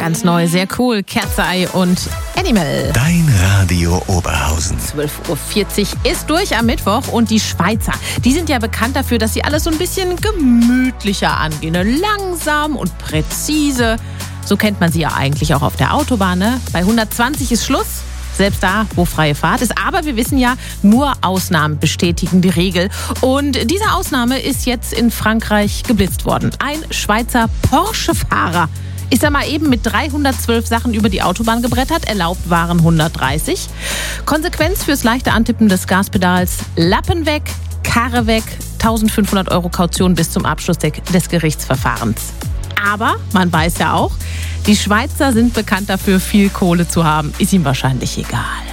Ganz neu, sehr cool. Cat's Eye und Animal. Dein Radio Oberhausen. 12.40 Uhr ist durch am Mittwoch und die Schweizer, die sind ja bekannt dafür, dass sie alles so ein bisschen gemütlicher angehen. Langsam und präzise. So kennt man sie ja eigentlich auch auf der Autobahn. Ne? Bei 120 ist Schluss. Selbst da, wo freie Fahrt ist. Aber wir wissen ja, nur Ausnahmen bestätigen die Regel. Und diese Ausnahme ist jetzt in Frankreich geblitzt worden. Ein Schweizer Porsche-Fahrer ist er mal eben mit 312 Sachen über die Autobahn gebrettert. Erlaubt waren 130. Konsequenz fürs leichte Antippen des Gaspedals: Lappen weg, Karre weg, 1.500 € Kaution bis zum Abschluss des Gerichtsverfahrens. Aber man weiß ja auch, die Schweizer sind bekannt dafür, viel Kohle zu haben. Ist ihm wahrscheinlich egal.